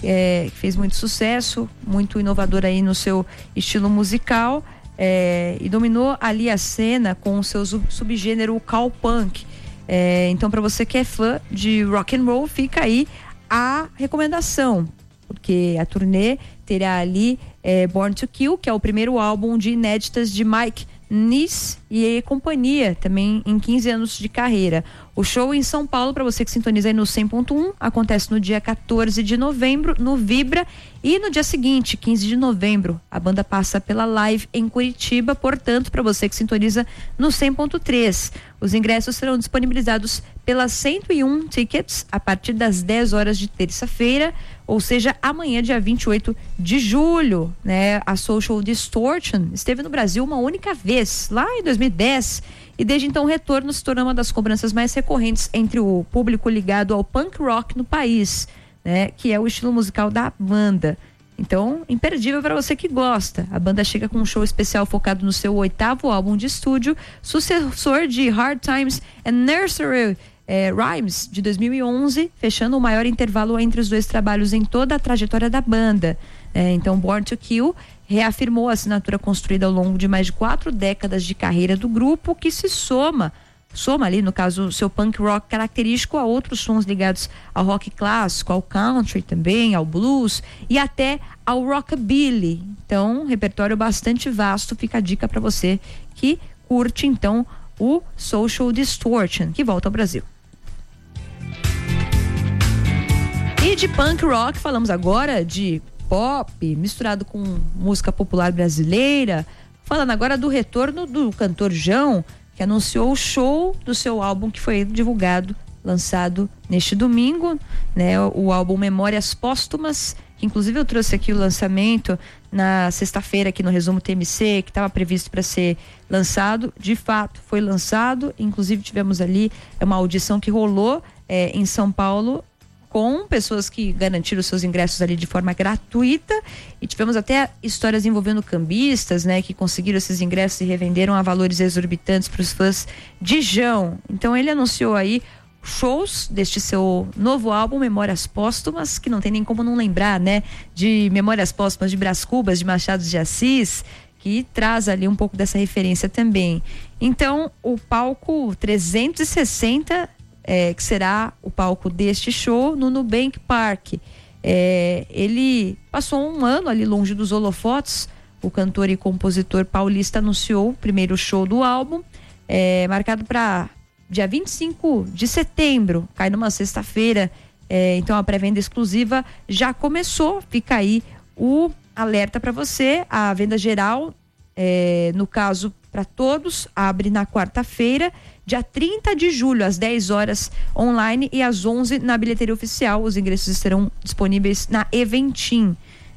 que fez muito sucesso, muito inovador aí no seu estilo musical, e dominou ali a cena com o seu subgênero cowpunk. Então, para você que é fã de rock and roll, fica aí a recomendação, porque a turnê terá ali Born to Kill, que é o primeiro álbum de inéditas de Mike Ness e companhia, também em 15 anos de carreira. O show em São Paulo, para você que sintoniza aí no 100.1, acontece no dia 14 de novembro no Vibra, e no dia seguinte, 15 de novembro, a banda passa pela Live em Curitiba. Portanto, para você que sintoniza no 100.3, os ingressos serão disponibilizados pela 101 Tickets a partir das 10 horas de terça-feira, ou seja, amanhã, dia 28 de julho, né? A Social Distortion esteve no Brasil uma única vez, lá em 2010, e desde então o retorno se tornou uma das cobranças mais recorrentes entre o público ligado ao punk rock no país, né? Que é o estilo musical da banda. Então, imperdível para você que gosta. A banda chega com um show especial focado no seu 8º álbum de estúdio, sucessor de Hard Times and Nursery Rhymes, de 2011, fechando o maior intervalo entre os dois trabalhos em toda a trajetória da banda. Então, Born to Kill reafirmou a assinatura construída ao longo de mais de 4 décadas de carreira do grupo, que se soma ali, no caso, seu punk rock característico, a outros sons ligados ao rock clássico, ao country também, ao blues e até ao rockabilly. Então, um repertório bastante vasto. Fica a dica para você que curte, então, o Social Distortion, que volta ao Brasil. E de punk rock, falamos agora de pop misturado com música popular brasileira, falando agora do retorno do cantor João, que anunciou o show do seu álbum, que foi divulgado, lançado neste domingo, né? O álbum Memórias Póstumas, que inclusive eu trouxe aqui o lançamento na sexta-feira aqui no Resumo TMC, que estava previsto para ser lançado. De fato foi lançado, inclusive tivemos ali uma audição que rolou em São Paulo, com pessoas que garantiram seus ingressos ali de forma gratuita, e tivemos até histórias envolvendo cambistas, né, que conseguiram esses ingressos e revenderam a valores exorbitantes para os fãs de João. Então ele anunciou aí shows deste seu novo álbum, Memórias Póstumas, que não tem nem como não lembrar, né, de Memórias Póstumas de Brás Cubas, de Machado de Assis, que traz ali um pouco dessa referência também. Então, o palco 360, que será o palco deste show, no Nubank Park. Ele passou um ano ali longe dos holofotes. O cantor e compositor paulista anunciou o primeiro show do álbum, marcado para dia 25 de setembro, cai numa sexta-feira. Então a pré-venda exclusiva já começou. Fica aí o alerta para você. A venda geral, no caso para todos, abre na quarta-feira, dia 30 de julho, às 10 horas online e às 11 na bilheteria oficial. Os ingressos estarão disponíveis na Eventim.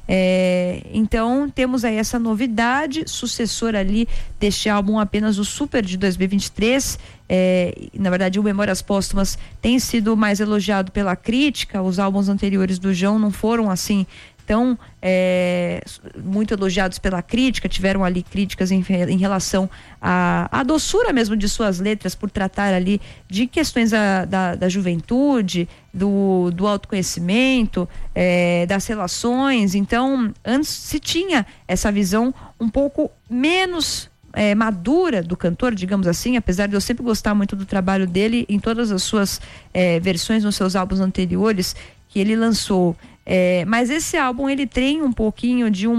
Então temos aí essa novidade, sucessor ali deste álbum, apenas o Super de 2023. Na verdade, o Memórias Póstumas tem sido mais elogiado pela crítica. Os álbuns anteriores do João não foram assim tão muito elogiados pela crítica. Tiveram ali críticas em relação à doçura mesmo de suas letras, por tratar ali de questões da juventude, do autoconhecimento, das relações. Então, antes se tinha essa visão um pouco menos madura do cantor, digamos assim, apesar de eu sempre gostar muito do trabalho dele em todas as suas versões nos seus álbuns anteriores que ele lançou. Mas esse álbum, ele tem um pouquinho de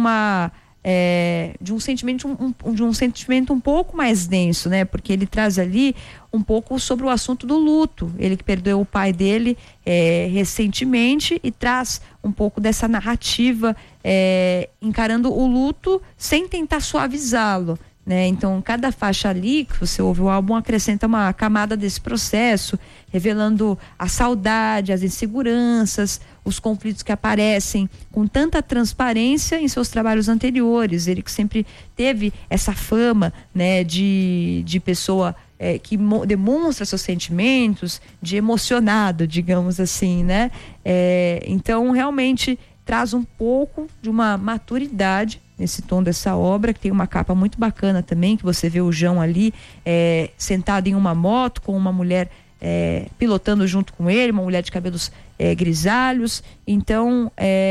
um sentimento um pouco mais denso, né? Porque ele traz ali um pouco sobre o assunto do luto. Ele que perdeu o pai dele recentemente, e traz um pouco dessa narrativa, encarando o luto sem tentar suavizá-lo, né? Então, cada faixa ali que você ouve o álbum acrescenta uma camada desse processo, revelando a saudade, as inseguranças, os conflitos que aparecem com tanta transparência em seus trabalhos anteriores. Ele que sempre teve essa fama, né, de pessoa que demonstra seus sentimentos, de emocionado, digamos assim, né? Então, realmente traz um pouco de uma maturidade nesse tom dessa obra, que tem uma capa muito bacana também, que você vê o João ali sentado em uma moto com uma mulher pilotando junto com ele, uma mulher de cabelos grisalhos. Então